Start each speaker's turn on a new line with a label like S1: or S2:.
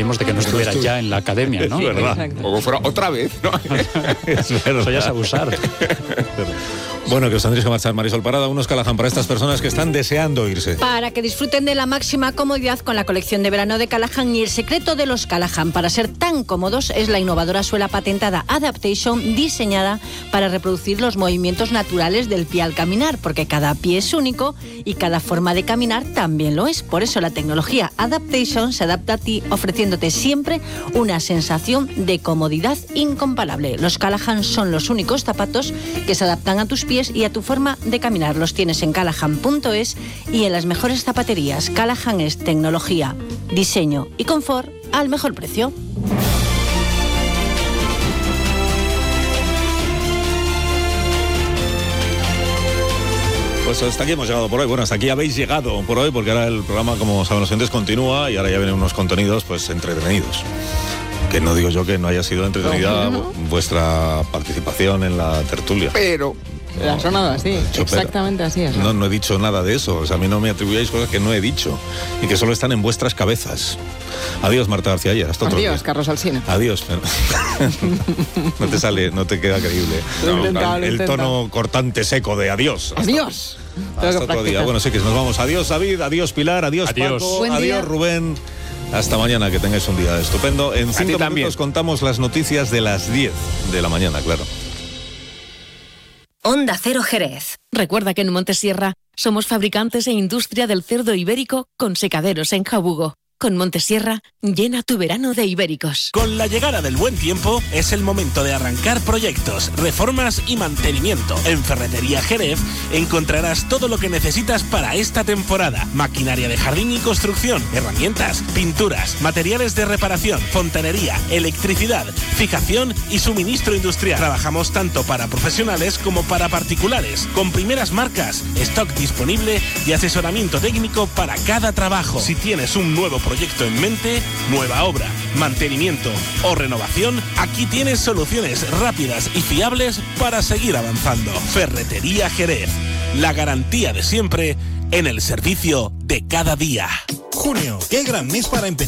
S1: sorprendíamos de que no estuviera ya en la academia, ¿no?
S2: Es verdad. O fuera otra vez, ¿no?
S1: Es verdad. Eso ya es abusar.
S3: Bueno, que os tendréis que marchar, Marisol Parada, unos Callahan para estas personas que están deseando irse.
S4: Para que disfruten de la máxima comodidad con la colección de verano de Callahan. Y el secreto de los Callahan para ser tan cómodos es la innovadora suela patentada Adaptation, diseñada para reproducir los movimientos naturales del pie al caminar, porque cada pie es único y cada forma de caminar también lo es. Por eso la tecnología Adaptation se adapta a ti, ofreciéndote siempre una sensación de comodidad incomparable. Los Callahan son los únicos zapatos que se adaptan a tus pies y a tu forma de caminar. Los tienes en callahan.es y en las mejores zapaterías. Callahan es tecnología, diseño y confort al mejor precio.
S3: Pues hasta aquí hemos llegado por hoy. Bueno, hasta aquí habéis llegado por hoy, porque ahora el programa, como saben los oyentes, continúa y ahora ya vienen unos contenidos pues entretenidos. Que no digo yo que no haya sido entretenida vuestra participación en la tertulia.
S2: Pero...
S5: Ha sonado así, exactamente así.
S3: No he dicho nada de eso. O sea, a mí no me atribuyáis cosas que no he dicho y que solo están en vuestras cabezas. Adiós, Marta García Ayer. Hasta otro día.
S5: Adiós, Carlos Alsina.
S3: Adiós. No te sale, no te queda creíble. El tono cortante seco de adiós.
S5: Adiós.
S3: Hasta otro día. Bueno, sí que nos vamos. Adiós, David. Adiós, Pilar. Adiós, Paco. Adiós, Rubén. Hasta mañana, que tengáis un día estupendo. En 5 minutos contamos las noticias de las 10 de la mañana, claro.
S6: Onda Cero Jerez. Recuerda que en Montesierra somos fabricantes e industria del cerdo ibérico con secaderos en Jabugo. Con Montesierra, llena tu verano de ibéricos.
S7: Con la llegada del buen tiempo, es el momento de arrancar proyectos, reformas y mantenimiento. En Ferretería Jerez encontrarás todo lo que necesitas para esta temporada. Maquinaria de jardín y construcción, herramientas, pinturas, materiales de reparación, fontanería, electricidad, fijación y suministro industrial. Trabajamos tanto para profesionales como para particulares, con primeras marcas, stock disponible y asesoramiento técnico para cada trabajo. Si tienes un nuevo proyecto en mente, nueva obra, mantenimiento o renovación, aquí tienes soluciones rápidas y fiables para seguir avanzando. Ferretería Jerez, la garantía de siempre en el servicio de cada día.
S8: Junio, qué gran mes para empezar